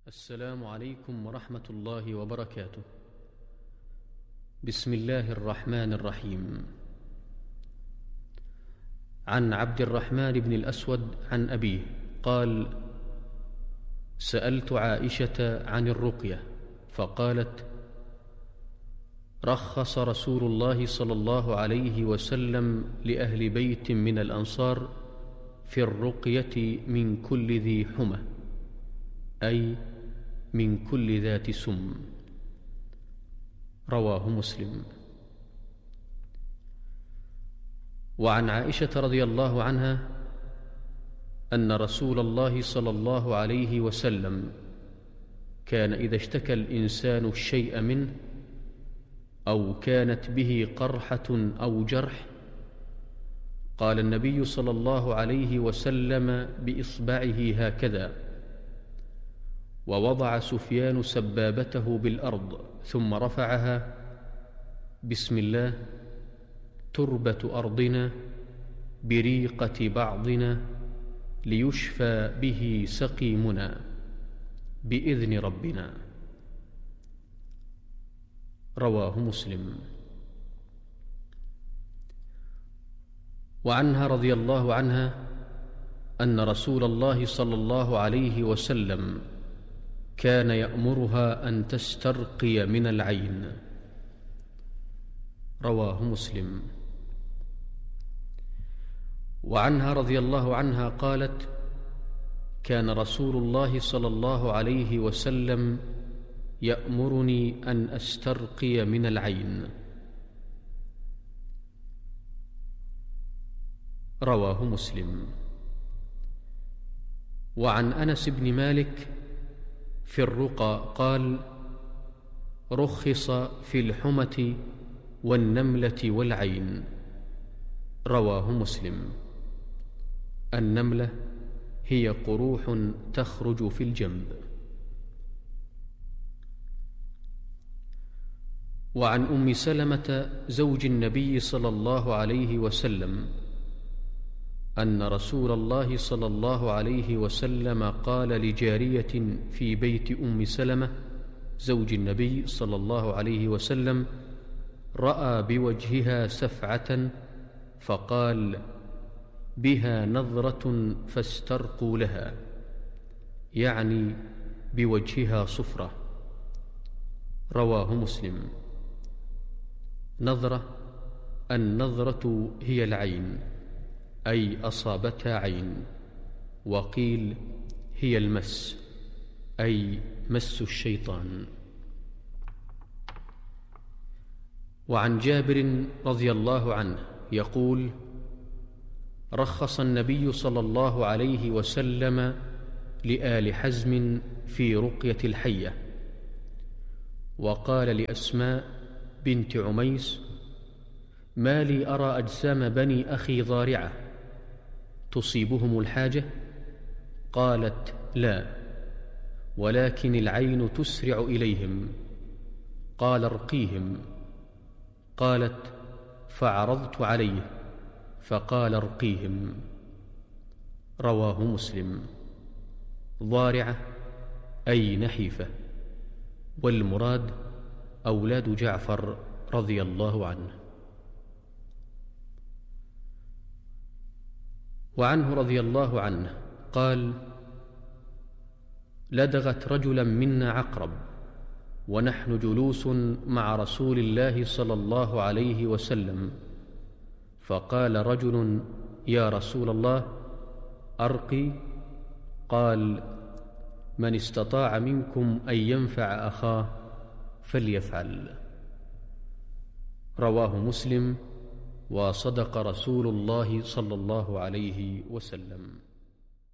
السلام عليكم ورحمة الله وبركاته. بسم الله الرحمن الرحيم. عن عبد الرحمن بن الأسود عن أبيه قال: سألت عائشة عن الرقية فقالت: رخص رسول الله صلى الله عليه وسلم لأهل بيت من الأنصار في الرقية من كل ذي حمى، أي من كل ذات سم. رواه مسلم. وعن عائشة رضي الله عنها أن رسول الله صلى الله عليه وسلم كان إذا اشتكى الإنسان الشيء منه أو كانت به قرحة أو جرح قال النبي صلى الله عليه وسلم بإصبعه هكذا، ووضع سفيان سبابته بالأرض ثم رفعها: بسم الله، تربة أرضنا بريقة بعضنا ليشفى به سقيمنا بإذن ربنا. رواه مسلم. وعنها رضي الله عنها أن رسول الله صلى الله عليه وسلم كان يأمرها أن تسترقي من العين. رواه مسلم. وعنها رضي الله عنها قالت: كان رسول الله صلى الله عليه وسلم يأمرني أن أسترقي من العين. رواه مسلم. وعن أنس بن مالك في الرقى قال: رخص في الحمة والنملة والعين. رواه مسلم. النملة هي قروح تخرج في الجنب. وعن أم سلمة زوج النبي صلى الله عليه وسلم أن رسول الله صلى الله عليه وسلم قال لجارية في بيت أم سلمة زوج النبي صلى الله عليه وسلم رأى بوجهها سفعة فقال: بها نظرة فاسترقوا لها، يعني بوجهها صفرة. رواه مسلم. نظرة، النظرة هي العين، أي أصابتها عين. وقيل هي المس، أي مس الشيطان. وعن جابر رضي الله عنه يقول: رخص النبي صلى الله عليه وسلم لآل حزم في رقية الحية، وقال لأسماء بنت عميس: ما لي أرى أجسام بني أخي ضارعة تصيبهم الحاجة؟ قالت: لا، ولكن العين تسرع إليهم. قال: ارقيهم. قالت: فعرضت عليه فقال: ارقيهم. رواه مسلم. ضارعة أي نحيفة، والمراد أولاد جعفر رضي الله عنه. وعنه رضي الله عنه قال: لدغت رجلا منا عقرب ونحن جلوس مع رسول الله صلى الله عليه وسلم، فقال رجل: يا رسول الله، أرقي؟ قال: من استطاع منكم أن ينفع أخاه فليفعل. رواه مسلم. وصدق رسول الله صلى الله عليه وسلم.